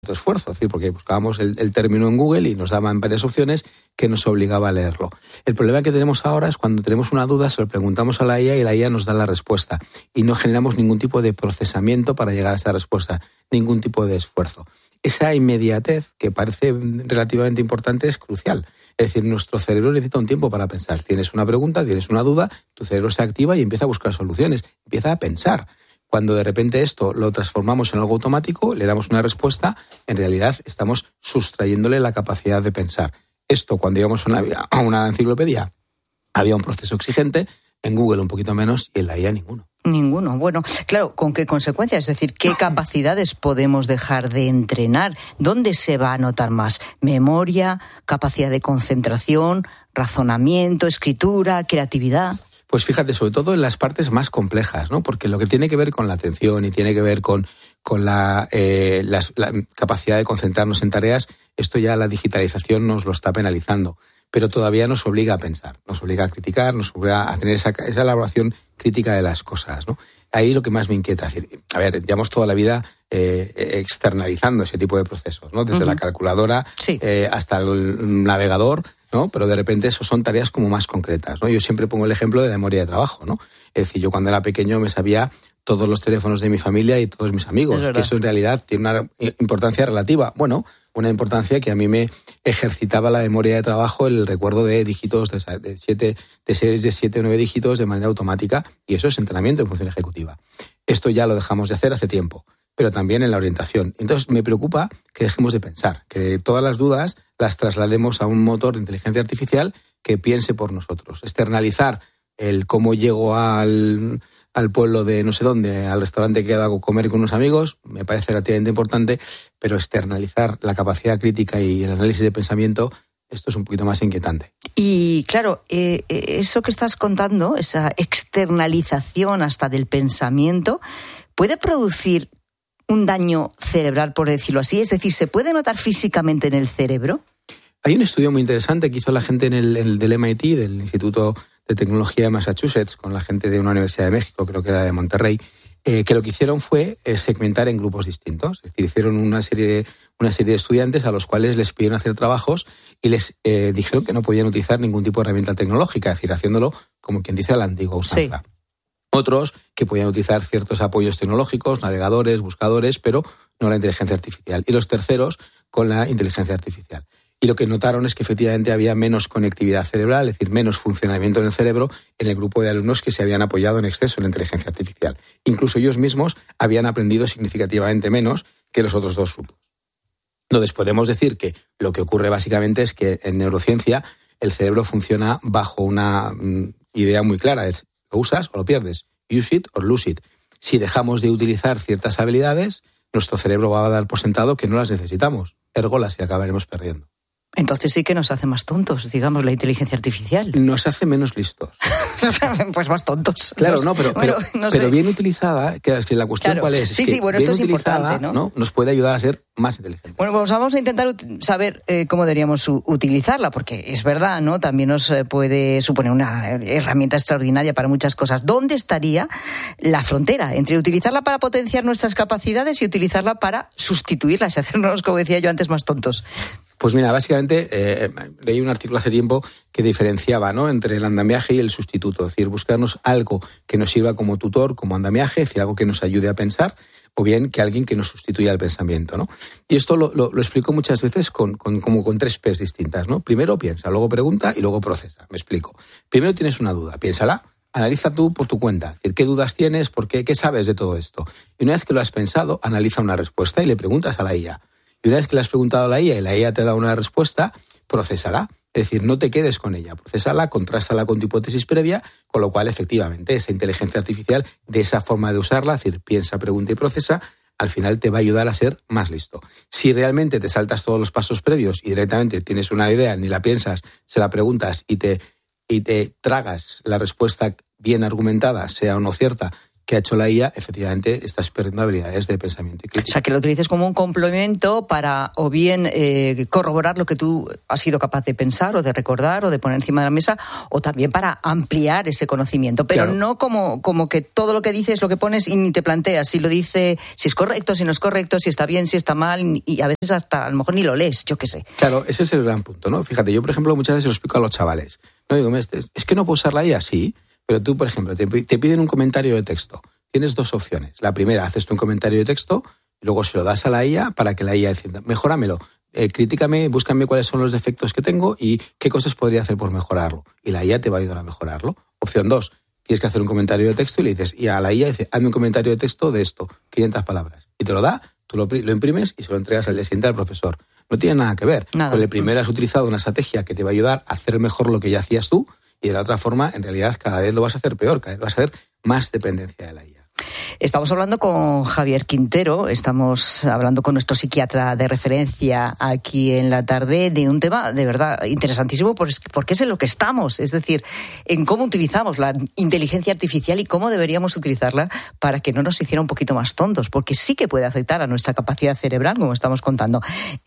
cierto esfuerzo, es decir, porque buscábamos el término en Google y nos daban varias opciones que nos obligaba a leerlo. El problema que tenemos ahora es cuando tenemos una duda, se lo preguntamos a la IA y la IA nos da la respuesta y no generamos ningún tipo de procesamiento para llegar a esa respuesta, ningún tipo de esfuerzo. Esa inmediatez, que parece relativamente importante, es crucial. Es decir, nuestro cerebro necesita un tiempo para pensar. Tienes una pregunta, tienes una duda, tu cerebro se activa y empieza a buscar soluciones, empieza a pensar. Cuando de repente esto lo transformamos en algo automático, le damos una respuesta, en realidad estamos sustrayéndole la capacidad de pensar. Esto, cuando íbamos a una enciclopedia, había un proceso exigente, en Google un poquito menos y en la IA ninguno. Ninguno. Bueno, claro, ¿con qué consecuencias? Es decir, ¿qué capacidades podemos dejar de entrenar? ¿Dónde se va a notar más? ¿Memoria, capacidad de concentración, razonamiento, escritura, creatividad? Pues fíjate, sobre todo en las partes más complejas, ¿no? Porque lo que tiene que ver con la atención y tiene que ver con la capacidad de concentrarnos en tareas, esto ya la digitalización nos lo está penalizando. Pero todavía nos obliga a pensar, nos obliga a criticar, nos obliga a tener esa elaboración crítica de las cosas, ¿no? Ahí lo que más me inquieta, es decir, a ver, llevamos toda la vida externalizando ese tipo de procesos, ¿no? Desde la calculadora hasta el navegador, ¿no? Pero de repente eso son tareas como más concretas, ¿no? Yo siempre pongo el ejemplo de la memoria de trabajo, ¿no? Es decir, yo cuando era pequeño me sabía todos los teléfonos de mi familia y todos mis amigos, que eso en realidad tiene una importancia relativa. Bueno, una importancia que a mí me ejercitaba la memoria de trabajo, el recuerdo de dígitos, de series de 7 o 9 dígitos de manera automática, y eso es entrenamiento en función ejecutiva. Esto ya lo dejamos de hacer hace tiempo, pero también en la orientación. Entonces me preocupa que dejemos de pensar, que todas las dudas las traslademos a un motor de inteligencia artificial que piense por nosotros. Externalizar el cómo llego al pueblo de no sé dónde, al restaurante que hago comer con unos amigos, me parece relativamente importante, pero externalizar la capacidad crítica y el análisis de pensamiento, esto es un poquito más inquietante. Y claro, eso que estás contando, esa externalización hasta del pensamiento, ¿puede producir un daño cerebral, por decirlo así? Es decir, ¿se puede notar físicamente en el cerebro? Hay un estudio muy interesante que hizo la gente del MIT, del Instituto de Tecnología de Massachusetts, con la gente de una universidad de México, creo que era de Monterrey, que lo que hicieron fue segmentar en grupos distintos. Es decir, hicieron una serie de estudiantes a los cuales les pidieron hacer trabajos y les dijeron que no podían utilizar ningún tipo de herramienta tecnológica, es decir, haciéndolo como quien dice a la antigua usanza. Sí. Otros que podían utilizar ciertos apoyos tecnológicos, navegadores, buscadores, pero no la inteligencia artificial. Y los terceros con la inteligencia artificial. Y lo que notaron es que efectivamente había menos conectividad cerebral, es decir, menos funcionamiento en el cerebro en el grupo de alumnos que se habían apoyado en exceso en la inteligencia artificial. Incluso ellos mismos habían aprendido significativamente menos que los otros dos grupos. Entonces podemos decir que lo que ocurre básicamente es que en neurociencia el cerebro funciona bajo una idea muy clara, es lo usas o lo pierdes, use it or lose it. Si dejamos de utilizar ciertas habilidades, nuestro cerebro va a dar por sentado que no las necesitamos, ergo las acabaremos perdiendo. Entonces sí que nos hace más tontos, digamos, la inteligencia artificial. Nos hace menos listos. Pues más tontos. Claro, no, pero bien utilizada, que la cuestión claro. cuál es. Sí, es que sí, bueno, esto es importante, ¿no? Nos puede ayudar a ser más inteligentes. Bueno, pues vamos a intentar saber cómo deberíamos utilizarla, porque es verdad, ¿no? También nos puede suponer una herramienta extraordinaria para muchas cosas. ¿Dónde estaría la frontera entre utilizarla para potenciar nuestras capacidades y utilizarla para sustituirlas y hacernos, como decía yo antes, más tontos? Pues mira, básicamente leí un artículo hace tiempo que diferenciaba, ¿no?, entre el andamiaje y el sustituto. Es decir, buscarnos algo que nos sirva como tutor, como andamiaje, es decir, algo que nos ayude a pensar, o bien que alguien que nos sustituya al pensamiento, ¿no? Y esto lo explico muchas veces como con 3 P's distintas, ¿no? Primero piensa, luego pregunta y luego procesa. Me explico. Primero tienes una duda, piénsala, analiza tú por tu cuenta. Es decir, ¿qué dudas tienes? ¿Por qué? ¿Qué sabes de todo esto? Y una vez que lo has pensado, analiza una respuesta y le preguntas a la IA. Y una vez que le has preguntado a la IA y la IA te da una respuesta, procésala. Es decir, no te quedes con ella, procésala, contrástala con tu hipótesis previa, con lo cual, efectivamente, esa inteligencia artificial, de esa forma de usarla, es decir, piensa, pregunta y procesa, al final te va a ayudar a ser más listo. Si realmente te saltas todos los pasos previos y directamente tienes una idea, ni la piensas, se la preguntas y te tragas la respuesta bien argumentada, sea o no cierta, que ha hecho la IA, efectivamente estás perdiendo habilidades de pensamiento y crítica. O sea, que lo utilices como un complemento para o bien corroborar lo que tú has sido capaz de pensar o de recordar o de poner encima de la mesa, o también para ampliar ese conocimiento, pero claro, no como que todo lo que dices es lo que pones y ni te planteas si lo dice, si es correcto, si no es correcto, si está bien, si está mal, y a veces hasta a lo mejor ni lo lees, yo qué sé. Claro, ese es el gran punto, ¿no? Fíjate, yo por ejemplo muchas veces lo explico a los chavales. No digo, es que no puedo usar la IA, sí, pero tú por ejemplo te piden un comentario de texto. Tienes dos opciones. La primera, haces tú un comentario de texto y luego se lo das a la IA para que la IA decida, mejóramelo, críticame, búscame cuáles son los defectos que tengo y qué cosas podría hacer por mejorarlo. Y la IA te va a ayudar a mejorarlo. Opción 2, tienes que hacer un comentario de texto y le dices, y a la IA dice, hazme un comentario de texto de esto, 500 palabras. Y te lo da, tú lo imprimes y se lo entregas al día siguiente al profesor. No tiene nada que ver. Nada. Con el primero has utilizado una estrategia que te va a ayudar a hacer mejor lo que ya hacías tú, y de la otra forma, en realidad, cada vez lo vas a hacer peor, cada vez vas a hacer más dependencia de la IA. Estamos hablando con Javier Quintero, estamos hablando con nuestro psiquiatra de referencia aquí en La Tarde de un tema de verdad interesantísimo porque es en lo que estamos, es decir, en cómo utilizamos la inteligencia artificial y cómo deberíamos utilizarla para que no nos hiciera un poquito más tontos, porque sí que puede afectar a nuestra capacidad cerebral, como estamos contando.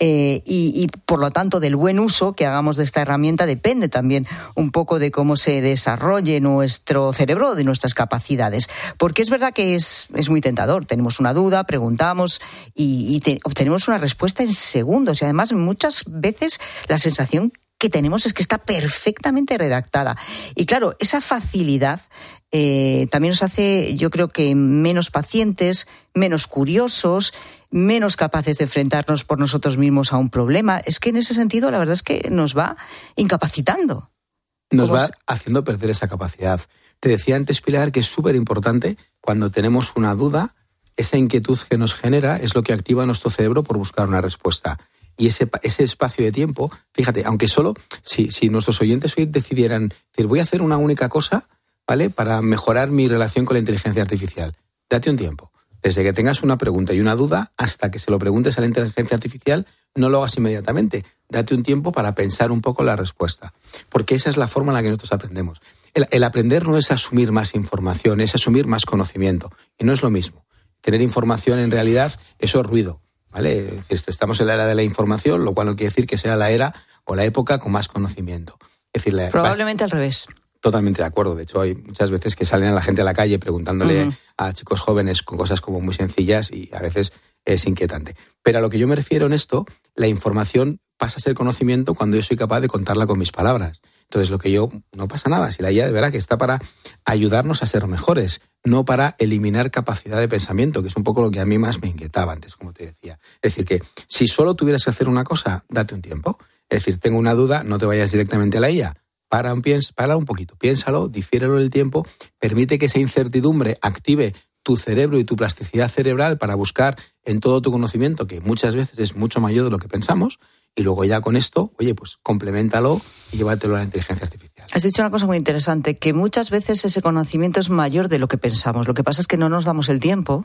Y por lo tanto, del buen uso que hagamos de esta herramienta depende también un poco de cómo se desarrolle nuestro cerebro, de nuestras capacidades. Porque es verdad que es muy tentador. Tenemos una duda, preguntamos y obtenemos una respuesta en segundos. Y además, muchas veces la sensación que tenemos es que está perfectamente redactada. Y claro, esa facilidad también nos hace, yo creo que menos pacientes, menos curiosos, menos capaces de enfrentarnos por nosotros mismos a un problema. Es que en ese sentido, la verdad es que nos va incapacitando. Nos va haciendo perder esa capacidad. Te decía antes, Pilar, que es súper importante cuando tenemos una duda, esa inquietud que nos genera es lo que activa nuestro cerebro por buscar una respuesta. Y ese espacio de tiempo, fíjate, aunque solo, si nuestros oyentes hoy decidieran decir, voy a hacer una única cosa, ¿vale?, para mejorar mi relación con la inteligencia artificial, date un tiempo. Desde que tengas una pregunta y una duda hasta que se lo preguntes a la inteligencia artificial, no lo hagas inmediatamente. Date un tiempo para pensar un poco la respuesta. Porque esa es la forma en la que nosotros aprendemos. El aprender no es asumir más información, es asumir más conocimiento. Y no es lo mismo. Tener información en realidad, eso es ruido, ¿vale? Estamos en la era de la información, lo cual no quiere decir que sea la era o la época con más conocimiento. Es decir, probablemente al revés. Totalmente de acuerdo. De hecho, hay muchas veces que salen a la gente a la calle preguntándole a chicos jóvenes con cosas como muy sencillas y a veces es inquietante. Pero a lo que yo me refiero en esto, la información pasa a ser conocimiento cuando yo soy capaz de contarla con mis palabras. Entonces, no pasa nada. Si la IA de verdad que está para ayudarnos a ser mejores, no para eliminar capacidad de pensamiento, que es un poco lo que a mí más me inquietaba antes, como te decía. Es decir, que si solo tuvieras que hacer una cosa, date un tiempo. Es decir, tengo una duda, no te vayas directamente a la IA. Para un poquito, piénsalo, difiérelo en el tiempo, permite que esa incertidumbre active tu cerebro y tu plasticidad cerebral para buscar en todo tu conocimiento, que muchas veces es mucho mayor de lo que pensamos, y luego ya con esto, pues compleméntalo y llévatelo a la inteligencia artificial. Has dicho una cosa muy interesante, que muchas veces ese conocimiento es mayor de lo que pensamos. Lo que pasa es que no nos damos el tiempo,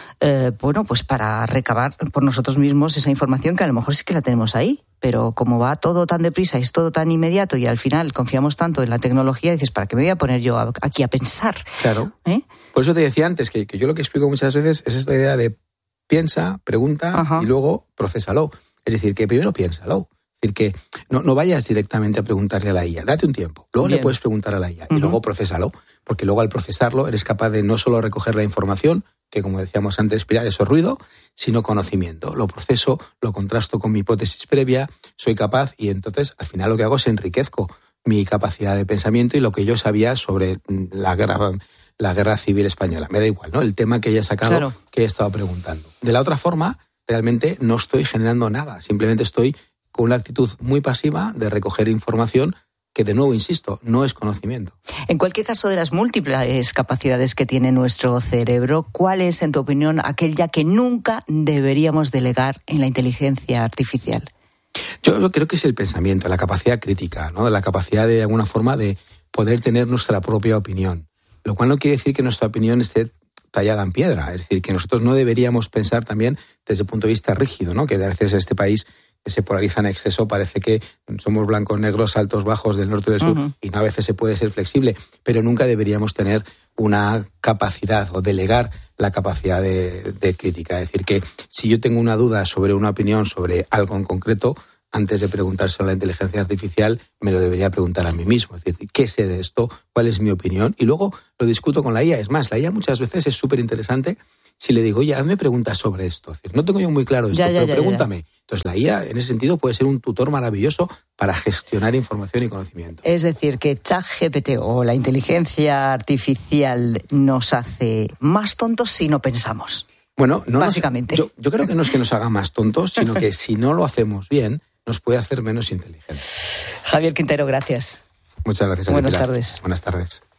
pues para recabar por nosotros mismos esa información que a lo mejor sí que la tenemos ahí. Pero como va todo tan deprisa y es todo tan inmediato y al final confiamos tanto en la tecnología, dices, ¿para qué me voy a poner yo aquí a pensar? Claro. Por eso te decía antes que yo lo que explico muchas veces es esta idea de piensa, pregunta y luego procésalo. Es decir, que primero piénsalo. Es decir, que no vayas directamente a preguntarle a la IA. Date un tiempo. Luego le puedes preguntar a la IA y luego procésalo. Porque luego al procesarlo eres capaz de no solo recoger la información, que como decíamos antes, Pilar, eso es ruido, sino conocimiento. Lo proceso, lo contrasto con mi hipótesis previa, soy capaz y entonces al final lo que hago es enriquezco mi capacidad de pensamiento y lo que yo sabía sobre la guerra civil española. Me da igual, ¿no? El tema que haya sacado, claro, que he estado preguntando. De la otra forma, realmente no estoy generando nada, simplemente estoy con una actitud muy pasiva de recoger información que, de nuevo, insisto, no es conocimiento. En cualquier caso, de las múltiples capacidades que tiene nuestro cerebro, ¿cuál es, en tu opinión, aquella que nunca deberíamos delegar en la inteligencia artificial? Yo creo que es el pensamiento, la capacidad crítica, ¿no? La capacidad de alguna forma de poder tener nuestra propia opinión. Lo cual no quiere decir que nuestra opinión esté tallada en piedra. Es decir, que nosotros no deberíamos pensar también desde el punto de vista rígido, ¿no? Que a veces en este país se polariza en exceso, parece que somos blancos, negros, altos, bajos, del norte y del sur, y no, a veces se puede ser flexible, pero nunca deberíamos tener una capacidad o delegar la capacidad de crítica. Es decir, que si yo tengo una duda sobre una opinión, sobre algo en concreto, antes de preguntárselo a la inteligencia artificial, me lo debería preguntar a mí mismo. Es decir, ¿qué sé de esto? ¿Cuál es mi opinión? Y luego lo discuto con la IA. Es más, la IA muchas veces es súper interesante si le digo, oye, hazme preguntas sobre esto. Es decir, no tengo yo muy claro esto, pero pregúntame. Entonces la IA, en ese sentido, puede ser un tutor maravilloso para gestionar información y conocimiento. Es decir, que ChatGPT o la inteligencia artificial nos hace más tontos si no pensamos. Bueno, no básicamente. Yo creo que no es que nos haga más tontos, sino que si no lo hacemos bien, nos puede hacer menos inteligentes. Javier Quintero, gracias. Muchas gracias. Buenas tardes. Buenas tardes.